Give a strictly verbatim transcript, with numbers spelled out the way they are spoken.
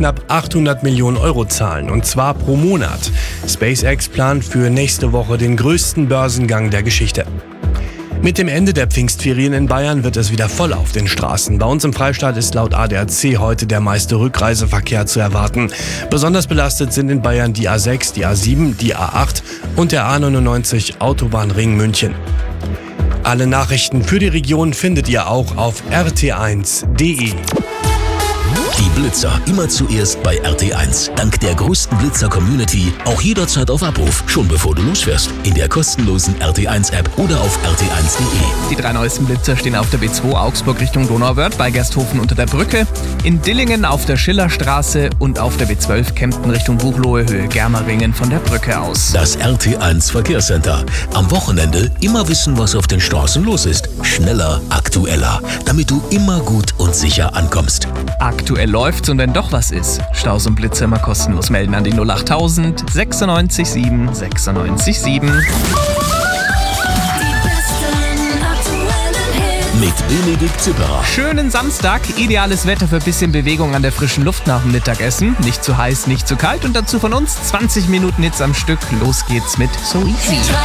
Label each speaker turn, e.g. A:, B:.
A: knapp achthundert Millionen Euro zahlen, und zwar pro Monat. SpaceX plant für nächste Woche den größten Börsengang der Geschichte. Mit dem Ende der Pfingstferien in Bayern wird es wieder voll auf den Straßen. Bei uns im Freistaat ist laut A D A C heute der meiste Rückreiseverkehr zu erwarten. Besonders belastet sind in Bayern die A sechs, die A sieben, die A acht und der A neunundneunzig Autobahnring München. Alle Nachrichten für die Region findet ihr auch auf r t eins punkt d e.
B: Die Blitzer immer zuerst bei R T eins. Dank der größten Blitzer-Community auch jederzeit auf Abruf, schon bevor du losfährst. In der kostenlosen R T eins App oder auf r t eins punkt d e.
C: Die drei neuesten Blitzer stehen auf der B zwei Augsburg Richtung Donauwörth, bei Gersthofen unter der Brücke, in Dillingen auf der Schillerstraße und auf der B zwölf Kempten Richtung Buchloe Höhe Germeringen von der Brücke aus.
B: Das R T eins Verkehrscenter. Am Wochenende immer wissen, was auf den Straßen los ist. Schneller, aktueller, damit du immer gut und sicher ankommst.
C: Aktuell läuft's, und wenn doch was ist, Staus und Blitzer immer kostenlos melden an die null achttausend sechsundneunzig sieben sechsundneunzig sieben.
B: Mit Benedikt Zipperer.
C: Schönen Samstag, ideales Wetter für ein bisschen Bewegung an der frischen Luft nach dem Mittagessen. Nicht zu heiß, nicht zu kalt, und dazu von uns zwanzig Minuten Hits am Stück. Los geht's mit So Easy.